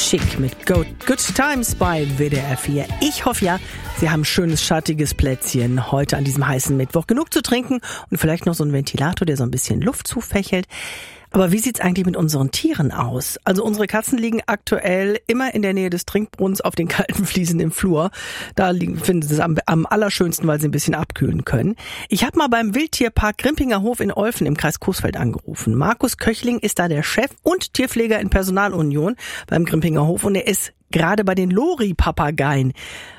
Chic mit Good Times bei WDR 4. Ich hoffe ja, Sie haben ein schönes, schattiges Plätzchen heute an diesem heißen Mittwoch. Genug zu trinken und vielleicht noch so ein Ventilator, der so ein bisschen Luft zufächelt. Aber wie sieht's eigentlich mit unseren Tieren aus? Also unsere Katzen liegen aktuell immer in der Nähe des Trinkbrunnens auf den kalten Fliesen im Flur. Da finden sie es am allerschönsten, weil sie ein bisschen abkühlen können. Ich habe mal beim Wildtierpark Grimpinger Hof in Olfen im Kreis Coesfeld angerufen. Markus Köchling ist da der Chef und Tierpfleger in Personalunion beim Grimpinger Hof und er ist gerade bei den Lori-Papageien.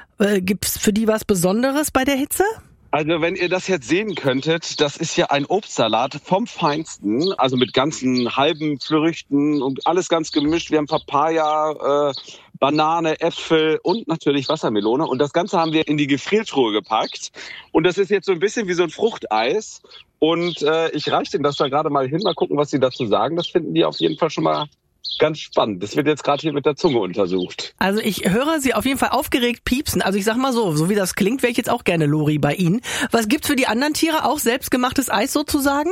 Gibt's für die was Besonderes bei der Hitze? Also wenn ihr das jetzt sehen könntet, das ist ja ein Obstsalat vom Feinsten, also mit ganzen halben Früchten und alles ganz gemischt. Wir haben Papaya, Banane, Äpfel und natürlich Wassermelone. Und das Ganze haben wir in die Gefriertruhe gepackt. Und das ist jetzt so ein bisschen wie so ein Fruchteis. Und ich reiche denen das da gerade mal hin, mal gucken, was sie dazu sagen. Das finden die auf jeden Fall schon mal ganz spannend. Das wird jetzt gerade hier mit der Zunge untersucht. Also ich höre Sie auf jeden Fall aufgeregt piepsen. Also ich sag mal so wie das klingt, wäre ich jetzt auch gerne Lori bei Ihnen. Was gibt's für die anderen Tiere? Auch selbstgemachtes Eis sozusagen?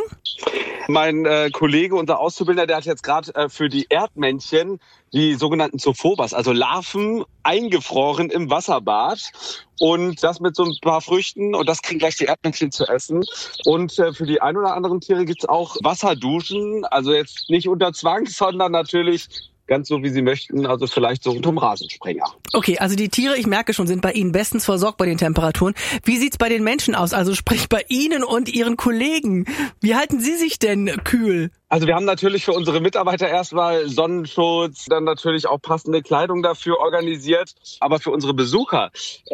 Mein Kollege, unser Auszubildender, der hat jetzt gerade für die Erdmännchen die sogenannten Zophobas, also Larven, eingefroren im Wasserbad. Und das mit so ein paar Früchten. Und das kriegen gleich die Erdmännchen zu essen. Und für die ein oder anderen Tiere gibt's auch Wasserduschen. Also jetzt nicht unter Zwang, sondern natürlich ganz so, wie sie möchten, also vielleicht so unterm Rasensprenger. Okay, also die Tiere, ich merke schon, sind bei Ihnen bestens versorgt bei den Temperaturen. Wie sieht's bei den Menschen aus? Also sprich bei Ihnen und Ihren Kollegen. Wie halten Sie sich denn kühl? Also wir haben natürlich für unsere Mitarbeiter erstmal Sonnenschutz, dann natürlich auch passende Kleidung dafür organisiert. Aber für unsere Besucher,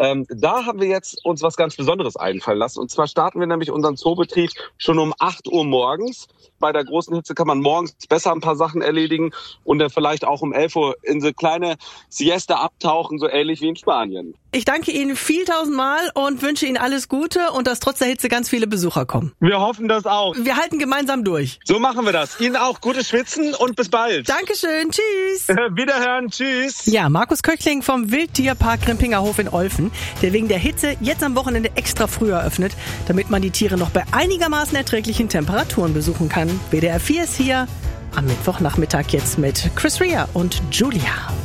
da haben wir jetzt uns was ganz Besonderes einfallen lassen. Und zwar starten wir nämlich unseren Zoobetrieb schon um 8 Uhr morgens. Bei der großen Hitze kann man morgens besser ein paar Sachen erledigen und dann vielleicht auch um 11 Uhr in so kleine Siesta abtauchen, so ähnlich wie in Spanien. Ich danke Ihnen tausendmal und wünsche Ihnen alles Gute und dass trotz der Hitze ganz viele Besucher kommen. Wir hoffen das auch. Wir halten gemeinsam durch. So machen wir das. Ihnen auch gutes Schwitzen und bis bald. Dankeschön. Tschüss. Wiederhören. Tschüss. Ja, Markus Köchling vom Wildtierpark Grimpinger Hof in Olfen, der wegen der Hitze jetzt am Wochenende extra früh eröffnet, damit man die Tiere noch bei einigermaßen erträglichen Temperaturen besuchen kann. WDR 4 ist hier am Mittwochnachmittag jetzt mit Chris Rea und Julia.